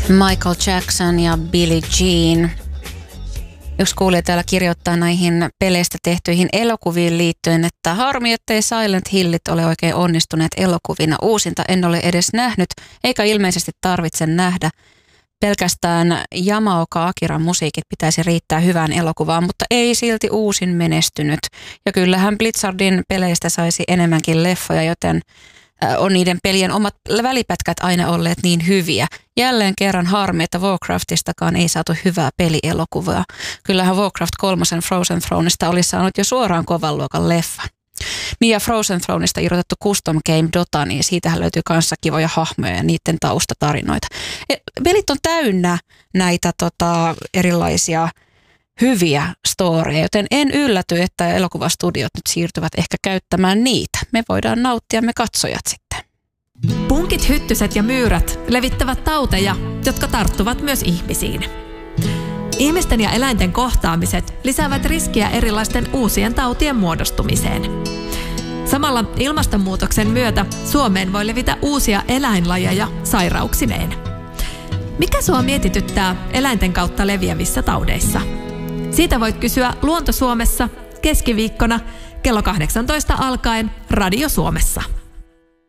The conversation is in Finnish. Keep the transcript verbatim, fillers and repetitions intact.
Michael Jackson ja Billie Jean. Yksi kuulija täällä kirjoittaa näihin peleistä tehtyihin elokuviin liittyen, että harmi, ettei Silent Hillit ole oikein onnistuneet elokuvina. Uusinta en ole edes nähnyt, eikä ilmeisesti tarvitse nähdä. Pelkästään Yamaoka Akiran musiikit pitäisi riittää hyvään elokuvaan, mutta ei silti uusin menestynyt. Ja kyllähän Blizzardin peleistä saisi enemmänkin leffoja, joten on niiden pelien omat välipätkät aina olleet niin hyviä. Jälleen kerran harmi, että Warcraftistakaan ei saatu hyvää pelielokuvaa. Kyllähän Warcraft kolmosen Frozen Throneista olisi saanut jo suoraan kovan luokan leffan. Niin ja Frozen Throneista irrotettu Custom Game Dota, niin siitähän löytyy kanssa kivoja hahmoja ja niiden taustatarinoita. Pelit on täynnä näitä tota, erilaisia hyviä storeja, joten en ylläty, että elokuvastudiot nyt siirtyvät ehkä käyttämään niitä. Me voidaan nauttia me katsojat sitten. Punkit, hyttyset ja myyrät levittävät tauteja, jotka tarttuvat myös ihmisiin. Ihmisten ja eläinten kohtaamiset lisäävät riskiä erilaisten uusien tautien muodostumiseen. Samalla ilmastonmuutoksen myötä Suomeen voi levitä uusia eläinlajeja sairauksineen. Mikä sua mietityttää eläinten kautta leviävissä taudeissa? Siitä voit kysyä Luonto Suomessa keskiviikkona kello kahdeksantoista alkaen Radio Suomessa.